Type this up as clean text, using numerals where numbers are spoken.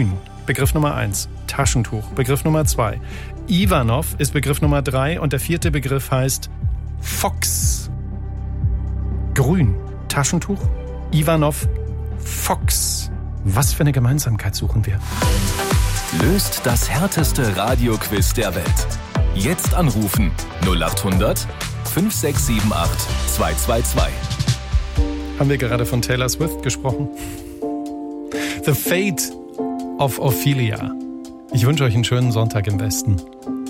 Grün, Begriff Nummer 1. Taschentuch, Begriff Nummer 2. Ivanov ist Begriff Nummer 3 und der 4. Begriff heißt Fox. Grün, Taschentuch, Ivanov, Fox. Was für eine Gemeinsamkeit suchen wir? Löst das härteste Radioquiz der Welt. Jetzt anrufen 0800 5678 222. Haben wir gerade von Taylor Swift gesprochen? The Fate of Ophelia. Ich wünsche euch einen schönen Sonntag im Westen.